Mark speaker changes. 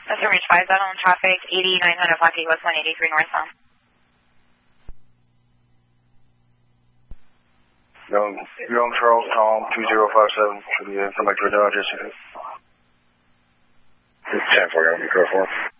Speaker 1: That's Ridge 5, on traffic, 8900 Lucky West 183 northbound.
Speaker 2: Young Charles Tom 2057 for the Metro Dodge. 10 for you, be careful.